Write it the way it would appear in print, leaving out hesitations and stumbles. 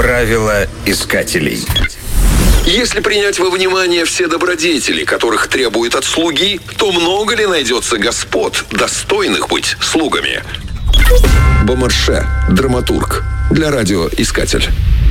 Правила искателей. Если принять во внимание все добродетели, которых требует от слуги, то много ли найдется господ, достойных быть слугами? Бомарше, драматург, для радио «Искатель».